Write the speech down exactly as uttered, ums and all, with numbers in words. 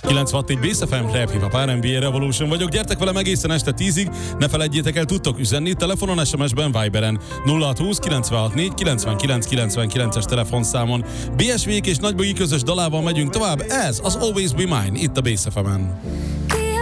kilencvenhat négy Bass ef em, Rap Hip Hop, er end bé Revolution vagyok. Gyertek velem egészen este tízig, ne felejtjétek el, tudtok üzenni telefonon, es em es-ben, Viberen nulla hat húsz kilencvenhat négy kilencvenkilenc kilencvenkilences telefonszámon. bé es vé-k és Nagybogi közös dalával megyünk tovább, ez az Always Be Mine, itt a Bass ef emen.